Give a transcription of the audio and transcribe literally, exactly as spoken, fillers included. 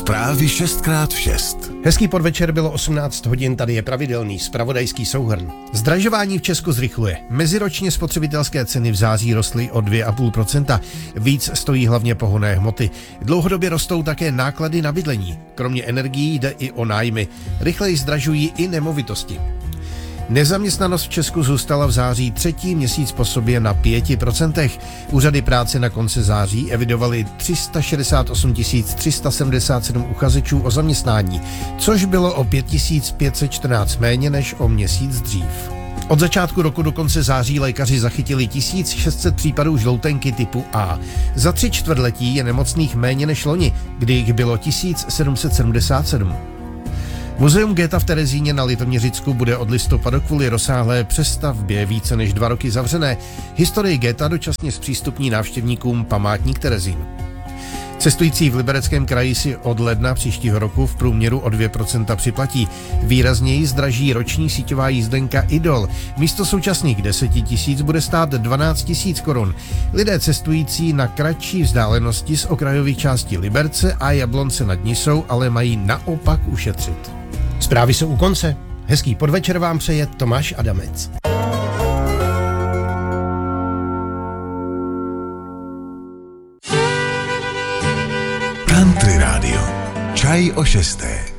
Zprávy šestkrát v šest. Hezký podvečer, bylo osmnáct hodin, tady je pravidelný zpravodajský souhrn. Zdražování v Česku zrychluje. Meziročně spotřebitelské ceny v září rostly o dvě celá pět procenta. Víc stojí hlavně pohonné hmoty. Dlouhodobě rostou také náklady na bydlení. Kromě energií jde i o nájmy. Rychleji zdražují i nemovitosti. Nezaměstnanost v Česku zůstala v září třetí měsíc po sobě na pěti procentech. Úřady práce na konci září evidovaly tři sta šedesát osm tisíc tři sta sedmdesát sedm uchazečů o zaměstnání, což bylo o pět tisíc pět set čtrnáct méně než o měsíc dřív. Od začátku roku do konce září lékaři zachytili tisíc šest set případů žloutenky typu A. Za tři čtvrtletí je nemocných méně než loni, kdy jich bylo tisíc sedm set sedmdesát sedm. Muzeum Goetha v Terezíně na Litoměřicku bude od listopadu kvůli rozsáhlé přestavbě více než dva roky zavřené. Historii Goetha dočasně zpřístupní návštěvníkům památník Terezín. Cestující v Libereckém kraji si od ledna příštího roku v průměru o dvě procenta připlatí. Výrazněji zdraží roční síťová jízdenka Idol. Místo současných deseti tisíc bude stát dvanáct tisíc korun. Lidé cestující na kratší vzdálenosti z okrajových částí Liberce a Jablonce nad Nisou ale mají naopak ušetřit. Zprávy jsou u konce. Hezký podvečer vám přeje Tomáš Adamec. Country Radio. Čaj o šesté.